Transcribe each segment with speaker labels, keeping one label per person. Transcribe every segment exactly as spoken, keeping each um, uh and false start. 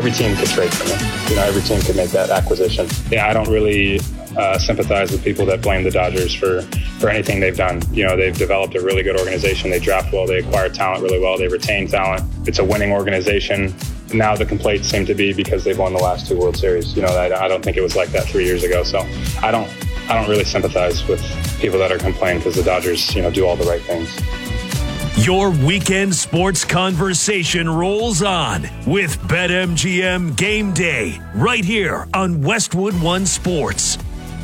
Speaker 1: every team could trade for him. You know, every team could make that acquisition. Yeah, I don't really uh, sympathize with people that blame the Dodgers for, for anything they've done. You know, they've developed a really good organization. They draft well. They acquire talent really well. They retain talent. It's a winning organization. Now the complaints seem to be because they've won the last two World Series. You know, I, I don't think it was like that three years ago. So I don't, I don't really sympathize with people that are complaining because the Dodgers, you know, do all the right things.
Speaker 2: Your weekend sports conversation rolls on with BetMGM Game Day right here on Westwood One Sports.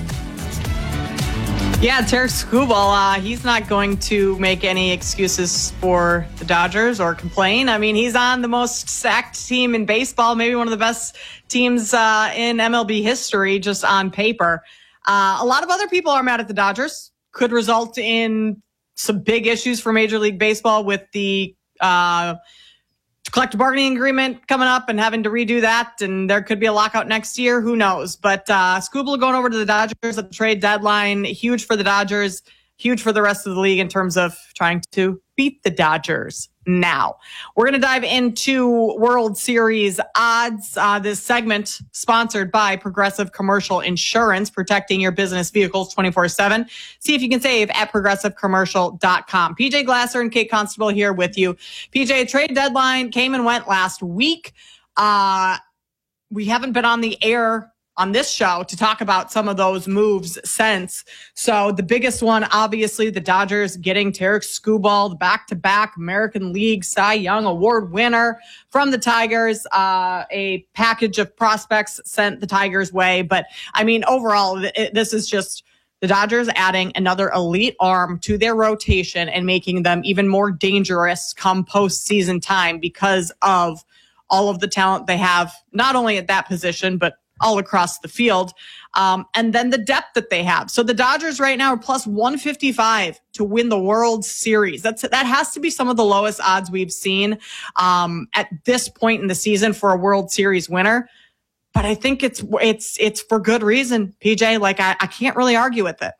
Speaker 3: Yeah, Tarik Skubal, uh, he's not going to make any excuses for the Dodgers or complain. I mean, he's on the most sacked team in baseball, maybe one of the best teams uh, in M L B history, just on paper. Uh, a lot of other people are mad at the Dodgers. Could result in some big issues for Major League Baseball with the uh, collective bargaining agreement coming up and having to redo that. And there could be a lockout next year. Who knows? But uh, Skubal going over to the Dodgers at the trade deadline. Huge for the Dodgers. Huge for the rest of the league in terms of trying to beat the Dodgers. Now, we're going to dive into World Series odds. Uh, this segment sponsored by Progressive Commercial Insurance, protecting your business vehicles twenty-four seven. See if you can save at progressive commercial dot com. P J Glasser and Kate Constable here with you. P J, trade deadline came and went last week. Uh, we haven't been on the air on this show to talk about some of those moves since. So the biggest one, obviously, the Dodgers getting Tarik Skubal, the back-to-back American League Cy Young Award winner from the Tigers. Uh, a package of prospects sent the Tigers' way. But, I mean, overall, it, this is just the Dodgers adding another elite arm to their rotation and making them even more dangerous come postseason time because of all of the talent they have, not only at that position, but all across the field. Um, and then the depth that they have. So the Dodgers right now are plus one fifty-five to win the World Series. That's, that has to be some of the lowest odds we've seen, um, at this point in the season for a World Series winner. But I think it's, it's, it's for good reason, P J. Like I, I can't really argue with it.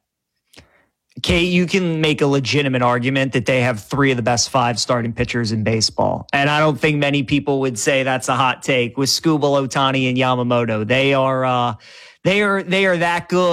Speaker 4: Kate, you can make a legitimate argument that they have three of the best five starting pitchers in baseball. And I don't think many people would say that's a hot take with Skubal, Ohtani, and Yamamoto. They are, uh, they are, they are that good.